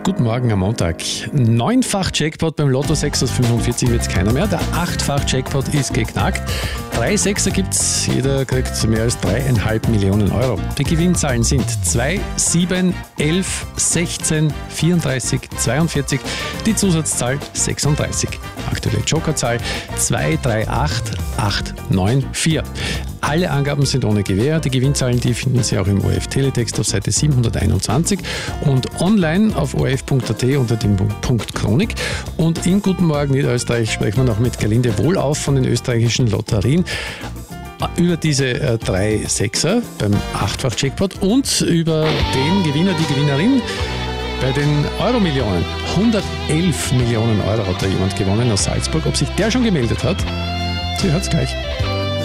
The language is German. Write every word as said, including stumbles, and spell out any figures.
Guten Morgen am Montag. Neunfach Jackpot beim Lotto sechs aus fünfundvierzig wird es keiner mehr. Der achtfach Jackpot ist geknackt. Drei Sechser gibt's, jeder kriegt mehr als dreieinhalb Millionen Euro. Die Gewinnzahlen sind zwei, sieben, elf, sechzehn, vierunddreißig, zweiundvierzig, die Zusatzzahl sechsunddreißig. Aktuelle Jokerzahl zwei, drei, acht, acht, neun, vier. Alle Angaben sind ohne Gewähr. Die Gewinnzahlen, die finden Sie auch im O R F-Teletext auf Seite siebenhunderteinundzwanzig und online auf o r f punkt a t unter dem Punkt Chronik. Und in Guten Morgen Niederösterreich sprechen wir noch mit Gerlinde Wohlauf von den österreichischen Lotterien über diese äh, drei Sechser beim achtfach Jackpot und über den Gewinner, die Gewinnerin bei den Euro-Millionen. hundertelf Millionen Euro hat da jemand gewonnen aus Salzburg. Ob sich der schon gemeldet hat? Sie hört's gleich.